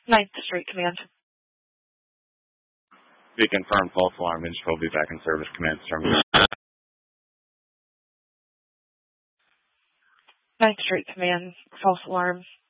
Ninth Street Command. Be confirmed, false alarm. Inch will be back in service. Command terminal. Ninth Street Command. False alarm.